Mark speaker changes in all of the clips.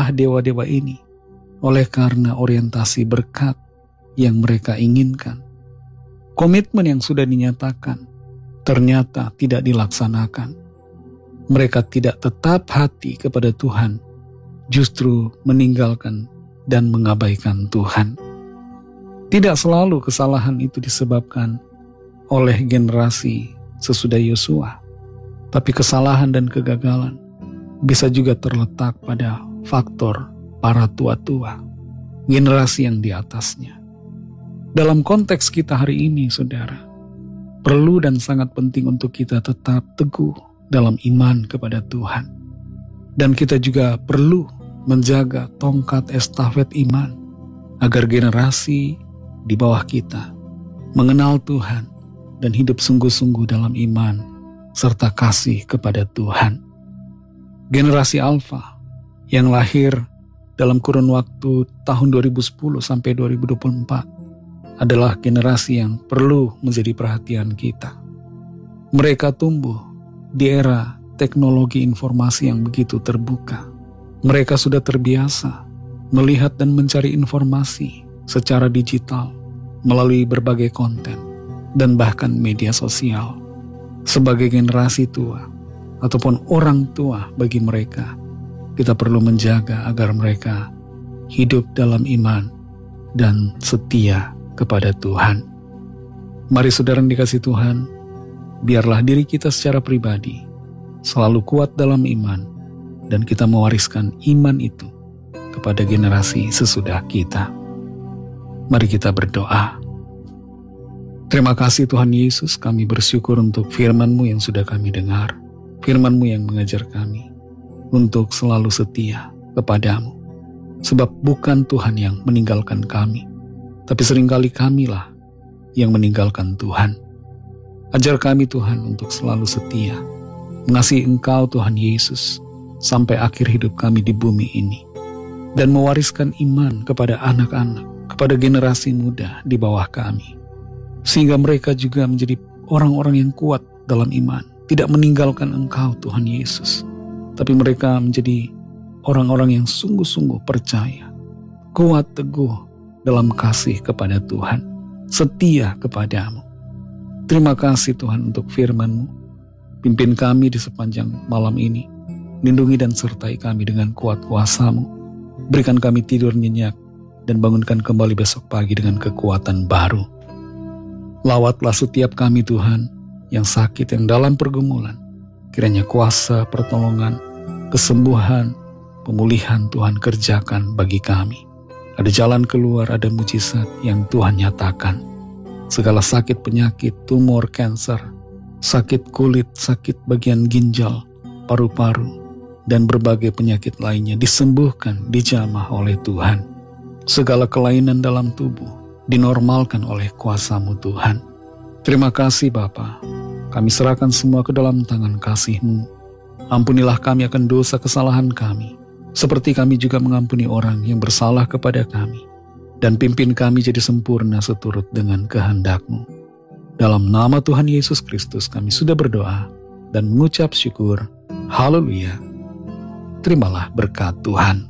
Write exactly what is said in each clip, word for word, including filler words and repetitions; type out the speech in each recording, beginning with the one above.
Speaker 1: menyembah dewa-dewa ini oleh karena orientasi berkat yang mereka inginkan. Komitmen yang sudah dinyatakan ternyata tidak dilaksanakan. Mereka tidak tetap hati kepada Tuhan, justru meninggalkan dan mengabaikan Tuhan. Tidak selalu kesalahan itu disebabkan oleh generasi sesudah Yosua, tapi kesalahan dan kegagalan bisa juga terletak pada faktor para tua-tua, generasi yang di atasnya. Dalam konteks kita hari ini, saudara, perlu dan sangat penting untuk kita tetap teguh dalam iman kepada Tuhan. Dan kita juga perlu menjaga tongkat estafet iman agar generasi di bawah kita mengenal Tuhan dan hidup sungguh-sungguh dalam iman serta kasih kepada Tuhan. Generasi Alfa yang lahir dalam kurun waktu tahun dua ribu sepuluh sampai dua ribu dua puluh empat adalah generasi yang perlu menjadi perhatian kita. Mereka tumbuh di era teknologi informasi yang begitu terbuka. Mereka sudah terbiasa melihat dan mencari informasi secara digital melalui berbagai konten dan bahkan media sosial. Sebagai generasi tua ataupun orang tua bagi mereka, kita perlu menjaga agar mereka hidup dalam iman dan setia kepada Tuhan. Mari saudara yang dikasihi Tuhan, biarlah diri kita secara pribadi selalu kuat dalam iman dan kita mewariskan iman itu kepada generasi sesudah kita. Mari kita berdoa. Terima kasih Tuhan Yesus, kami bersyukur untuk firman-Mu yang sudah kami dengar, firman-Mu yang mengajar kami untuk selalu setia kepadamu. Sebab bukan Tuhan yang meninggalkan kami, tapi seringkali kamilah yang meninggalkan Tuhan. Ajar kami Tuhan untuk selalu setia, mengasihi Engkau Tuhan Yesus, sampai akhir hidup kami di bumi ini. Dan mewariskan iman kepada anak-anak, kepada generasi muda di bawah kami. Sehingga mereka juga menjadi orang-orang yang kuat dalam iman. Tidak meninggalkan Engkau Tuhan Yesus, tapi mereka menjadi orang-orang yang sungguh-sungguh percaya, kuat teguh dalam kasih kepada Tuhan, setia kepadamu. Terima kasih Tuhan untuk firman-Mu. Pimpin kami di sepanjang malam ini. Lindungi dan sertai kami dengan kuat kuasa-Mu. Berikan kami tidur nyenyak dan bangunkan kembali besok pagi dengan kekuatan baru. Lawatlah setiap kami Tuhan yang sakit, yang dalam pergumulan. Kiranya kuasa, pertolongan, kesembuhan, pemulihan Tuhan kerjakan bagi kami. Ada jalan keluar, ada mujizat yang Tuhan nyatakan. Segala sakit penyakit, tumor, kanker, sakit kulit, sakit bagian ginjal, paru-paru, dan berbagai penyakit lainnya disembuhkan, dijamah oleh Tuhan. Segala kelainan dalam tubuh dinormalkan oleh kuasa-Mu Tuhan. Terima kasih Bapa. Kami serahkan semua ke dalam tangan kasih-Mu. Ampunilah kami akan dosa kesalahan kami, seperti kami juga mengampuni orang yang bersalah kepada kami. Dan pimpin kami jadi sempurna seturut dengan kehendak-Mu. Dalam nama Tuhan Yesus Kristus kami sudah berdoa dan mengucap syukur. Haleluya. Terimalah berkat Tuhan.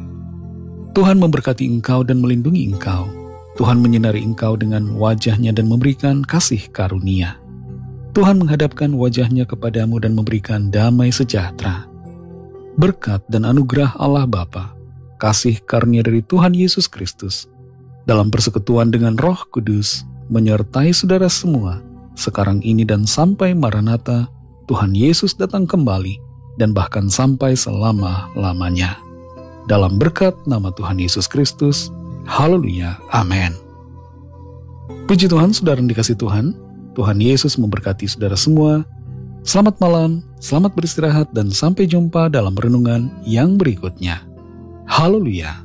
Speaker 1: Tuhan memberkati engkau dan melindungi engkau. Tuhan menyinari engkau dengan wajah-Nya dan memberikan kasih karunia. Tuhan menghadapkan wajah-Nya kepadamu dan memberikan damai sejahtera. Berkat dan anugerah Allah Bapa, kasih karunia dari Tuhan Yesus Kristus, dalam persekutuan dengan Roh Kudus, menyertai saudara semua, sekarang ini dan sampai Maranatha, Tuhan Yesus datang kembali, dan bahkan sampai selama-lamanya. Dalam berkat nama Tuhan Yesus Kristus, haleluya, amin. Puji Tuhan, saudara yang dikasihi Tuhan, Tuhan Yesus memberkati saudara semua. Selamat malam, selamat beristirahat, dan sampai jumpa dalam renungan yang berikutnya. Haleluya.